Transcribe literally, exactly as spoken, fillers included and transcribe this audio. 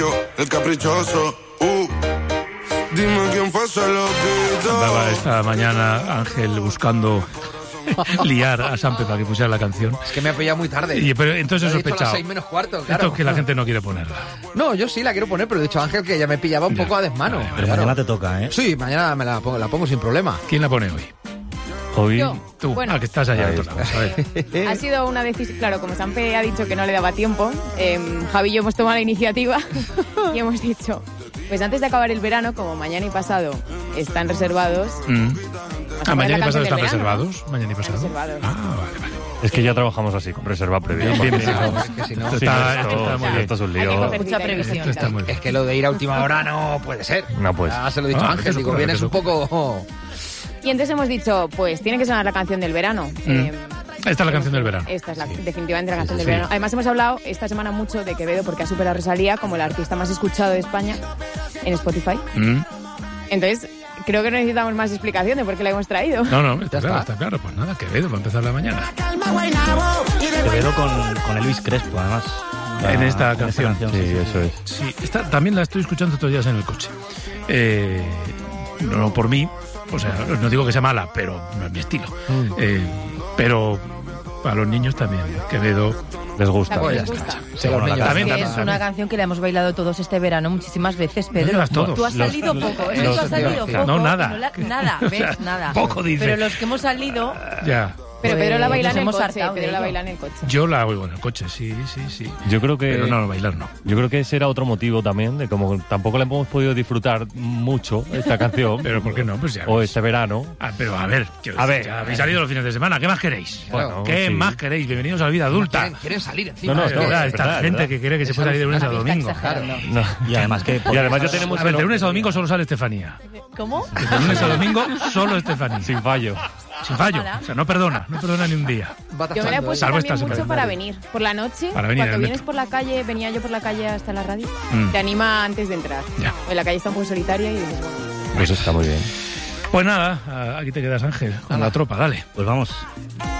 El caprichoso, uh. Dime quién fue, se lo quitó. Andaba esta mañana Ángel buscando liar a Sampe para que pusiera la canción. Es que me ha pillado muy tarde. Y, pero entonces he sospechado. A las seis menos cuarto, claro. Esto es que la gente no quiere ponerla. No, yo sí la quiero poner, pero he dicho a Ángel que ya me pillaba un Ya. poco a desmano. Vale, Pero Claro. mañana te toca, ¿eh? Sí, mañana me la pongo, la pongo sin problema. ¿Quién la pone hoy? Hoy Yo. Tú. Bueno. Ah, que estás allá. Ahí Vamos a ver. Ha sido una decisión, claro, como Sampe ha dicho que no le daba tiempo, eh, Javi y yo hemos tomado la iniciativa y hemos dicho, pues antes de acabar el verano, como mañana y pasado están reservados... Mm. Ah, mañana y la pasado canción están del verano, reservados. Mañana y pasado. reservados. Ah, vale, vale. es que ya trabajamos así, con reserva previa. Bien, bien, bien. Es que si no- Esto Sí, está, esto, esto está muy sí, bien. esto es un Hay que lío. coger Mucha cita, previsión. Esto está muy bien. Es que lo de ir a última hora no puede ser. No, pues. Ya se lo he dicho Ah, a Ángel, eso digo, ocurre, vienes eso un poco... Y entonces hemos dicho, pues tiene que sonar la canción del verano. Mm. Eh, Esta es la canción del verano. Esta es la, definitivamente la canción Sí, del sí. verano. Además hemos hablado esta semana mucho de Quevedo porque ha superado a Rosalía como el artista más escuchado de España en Spotify. Mm. Entonces creo que no necesitamos más explicación de por qué la hemos traído. No, no, está Ya claro, está. está claro. Pues nada, Quevedo va a empezar la mañana. Quevedo con, con Elvis Crespo, además. En esta en canción. Sí, eso es. Sí, esta, también la estoy escuchando todos los días en el coche. Eh, no, no por mí, o sea, no digo que sea mala, pero no es mi estilo. Mm. Eh, pero para los niños también, Quevedo. Les gusta. También Pues les ya gusta. está. Se los Bueno, niños. también, Que también, es también. una canción que la hemos bailado todos este verano muchísimas veces, No Pedro. digas todos. Tú has Los- salido los- poco, es que los- tú has salido los- poco. no, que nada. la- nada, O ¿ves? sea, Nada. poco dice. Pero los que hemos salido... Ya. Pero Pues Pedro la baila nos en el hemos coche. hartado de Pedro la ello. baila en el coche. Yo la oigo en el coche, sí, sí, sí. Yo creo que. Pero no, bailar no. Yo creo que ese era otro motivo también, de como tampoco le hemos podido disfrutar mucho esta canción. Pero ¿por qué no? Pues ya. O este verano. Ah, pero a ver, quiero A decir, ver. ya habéis salido los fines de semana. ¿Qué más queréis? Bueno, ¿Qué sí. más queréis? Bienvenidos a la vida adulta. Quieren, quieren salir encima. No, no, Es no, verdad, es esta verdad, gente verdad. que quiere que se pueda salir de lunes a Está domingo. exagerando. No. Y además que... Y además ya tenemos. A ver, de el- lunes a domingo solo sale Estefanía. ¿Cómo? De lunes a domingo solo Estefanía. Sin fallo. Sin fallo. O sea, no perdona, no perdona ni un día. Va Yo me la he tachando, puesto ¿eh? Salvo también estas mucho en para calendario. venir. Por la noche, Para venir en cuando el vienes metro. por la calle, venía yo por la calle hasta la radio, Mm. te anima antes de entrar. Ya. En la calle está un poco solitaria y dices, bueno, Pues está muy bien. Pues nada, aquí te quedas, Ángel, con la tropa, dale. Pues vamos.